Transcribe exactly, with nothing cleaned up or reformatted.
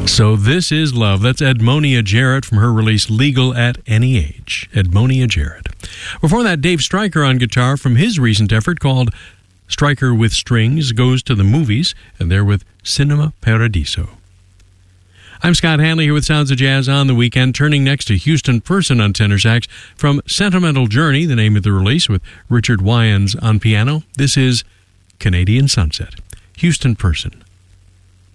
So This Is Love. That's Edmonia Jarrett from her release Legal at Any Age. Edmonia Jarrett. Before that, Dave Stryker on guitar from his recent effort called Stryker with Strings Goes to the Movies, and they're with Cinema Paradiso. I'm Scott Hanley here with Sounds of Jazz on the Weekend, turning next to Houston Person on tenor sax from Sentimental Journey, the name of the release, with Richard Wyans on piano. This is Canadian Sunset. Houston Person.